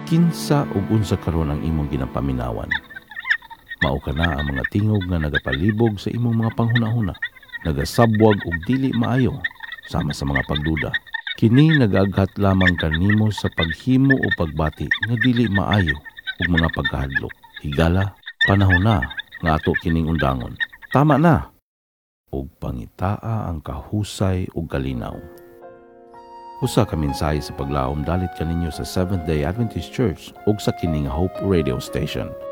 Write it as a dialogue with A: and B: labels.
A: Kinsa ug unsa karon ang imong ginapaminawan? Mao kana ang mga tingog nga nagapalibog sa imong mga panghunahuna, nagasabwag og dili maayo sama sa mga pagduda. Kini nagaghat lamang kanimo sa paghimo o pagbati nga dili maayo ug mga pagkahadlok. Higala, panahon na nga ato kining undangon. Tama na. Ug pangitaa ang kahusay ug kalinaw. Usa ka mensahe sa paglaom dalit kaninyo sa Seventh-day Adventist Church ug sa kining Hope Radio Station.